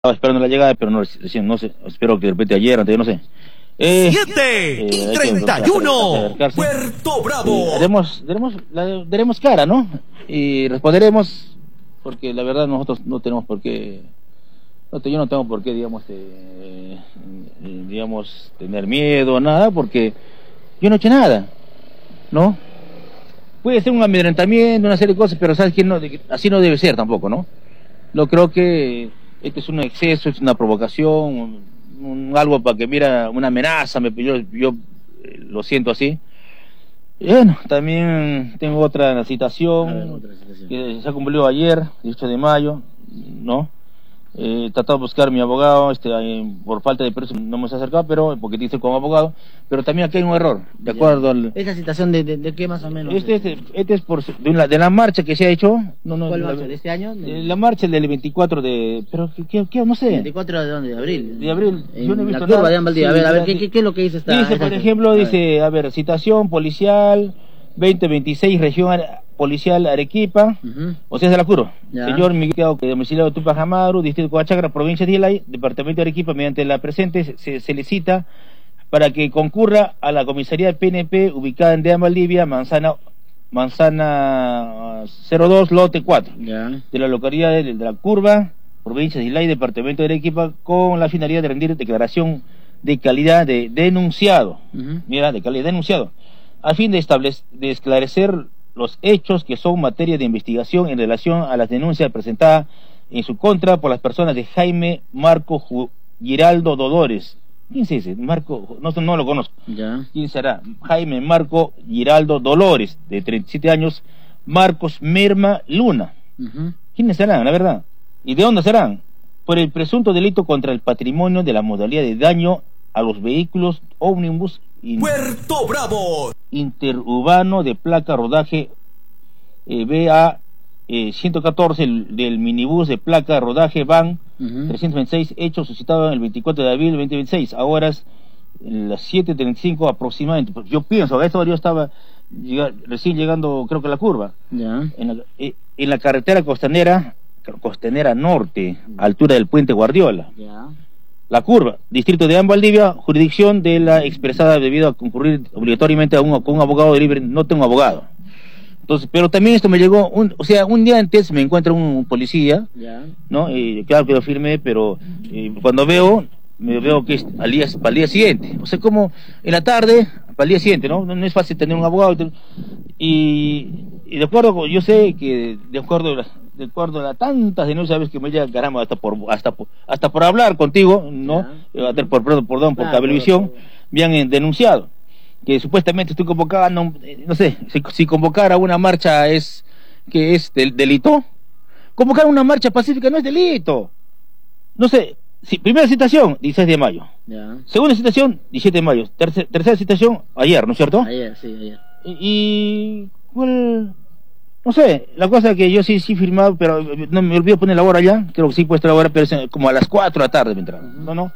Estaba esperando la llegada, pero no, recién, no sé, espero que de repente ayer, antes, no sé. 7:31, Puerto Bravo. Daremos cara, ¿no? Y responderemos, porque la verdad nosotros no tenemos por qué, yo no tengo por qué, digamos, tener miedo o nada, porque yo no he hecho nada, ¿no? Puede ser un amedrentamiento, una serie de cosas, pero sabes que no, así no debe ser tampoco, ¿no? Yo creo que esto es un exceso, es una provocación, algo para que mira, una amenaza, yo lo siento así. Y bueno, también tengo otra citación que se ha cumplido ayer, 18 de mayo, ¿no? He tratado de buscar mi abogado, por falta de precio no me se ha acercado, pero porque dice como abogado, pero también aquí hay un error, de acuerdo al... ¿Esa citación de qué más o menos? Este es de la marcha que se ha hecho. ¿Cuál marcha? ¿De este año? La marcha del 24 de... pero ¿qué? No sé. ¿24 de dónde? ¿De abril? De abril. Yo no he visto la curva nada. de Ambaldía. Sí, a ver, ¿qué es lo que dice esta? Dice, por ejemplo, dice, a ver, citación policial 2026, región policial Arequipa, o sea, se la juro. Señor Miguel, domiciliado Tupac Amaru, distrito de Coachacra, provincia de Islay, departamento de Arequipa, mediante la presente se le cita para que concurra a la comisaría PNP ubicada en Dean Valdivia, manzana 02, lote 4, de la localidad de la Curva, provincia de Islay, departamento de Arequipa, con la finalidad de rendir declaración de calidad de denunciado, mira, de calidad de denunciado, a fin de esclarecer los hechos que son materia de investigación en relación a las denuncias presentadas en su contra por las personas de Jaime Marco Giraldo Dolores. ¿Quién es ese? Marco, no lo conozco. ¿Quién será? Jaime Marco Giraldo Dolores, de 37 años, Marcos Merma Luna. ¿Quiénes serán, la verdad? ¿Y de dónde serán? Por el presunto delito contra el patrimonio de la modalidad de daño a los vehículos ómnibus Puerto Bravo interurbano de placa rodaje BA 114 del minibús de placa rodaje van 326, hecho suscitado el 24 de abril 2026, a horas las 7:35 aproximadamente. Yo pienso que a esta hora yo estaba recién llegando, creo que a la curva, en la carretera costanera norte, altura del puente Guardiola. La curva, distrito de Valdivia, jurisdicción de la expresada debido a concurrir obligatoriamente con un abogado de libre. No tengo abogado. Entonces, pero también esto me llegó, un día antes me encuentra un policía, ¿no? Claro que lo firmé, pero cuando me veo que es para el día siguiente. O sea, como en la tarde, para el día siguiente, ¿no? No es fácil tener un abogado. Y de acuerdo, yo sé que de acuerdo a tantas denuncias que me llegan, caramba, hasta por hablar contigo, ¿no? Por cablevisión, me han denunciado que supuestamente estoy convocando, no sé, si convocar a una marcha es delito. Convocar una marcha pacífica no es delito. No sé, primera citación, 16 de mayo. Segunda citación, 17 de mayo. Tercera citación, ayer, ¿no es cierto? Ayer, sí, ayer. Y ¿cuál? No sé, la cosa que yo sí firmado, pero no me olvido poner la hora ya, creo que sí he puesto la hora, pero es como a las 4 de la tarde me entraron, ¿no?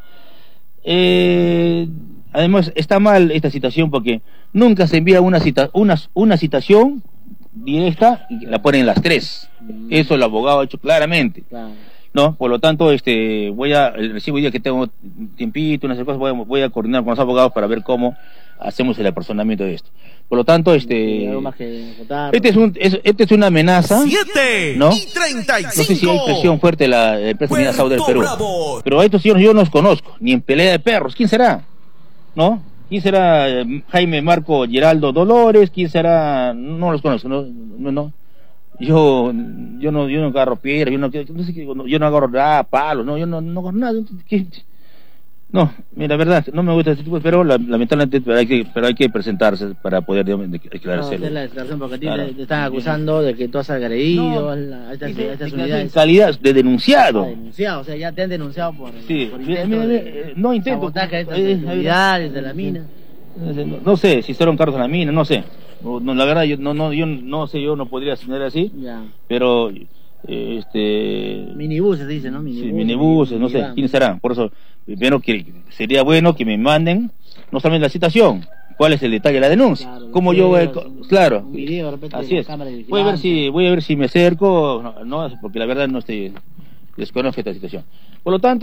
Además, está mal esta citación porque nunca se envía una citación directa y la ponen las 3. Eso el abogado ha hecho claramente, ¿no? Por lo tanto, recién hoy día que tengo tiempito, unas cosas, voy a coordinar con los abogados para ver cómo hacemos el apersonamiento de esto. Por lo tanto, algo más que votar, este es una amenaza, ¿no? 7:35. No sé si hay presión fuerte de la empresa minera Sauder del Perú, Bravo. pero a estos señores yo no los conozco, ni en pelea de perros. ¿Quién será? ¿No? ¿Quién será? Jaime Marco Giraldo Dolores. ¿Quién será? No los conozco, no. Yo no agarro piedra, yo no agarro palos, no, yo no agarro nada. No, mira, la verdad, no me gusta este tipo, pero lamentablemente hay que presentarse para poder esclarecerlo. Hacer la declaración porque a ti te están acusando de que tú has agredido a estas unidades. En calidad de denunciado. Denunciado, o sea, ya te han denunciado por no intento. Sabotaje a estas unidades de la mina. No sé si hicieron cargos en la mina, no sé. No, la verdad, yo no sé, yo no podría tener así, pero minibuses dice, ¿no? Minibuses, no sé quiénes serán. Por eso primero que sería bueno que me manden no solamente la citación, cuál es el detalle de la denuncia, cómo yo claro, un video, de repente, así es. Cámara de voy a ver si me acerco, no, porque la verdad no estoy desconoce esta situación. Por lo tanto,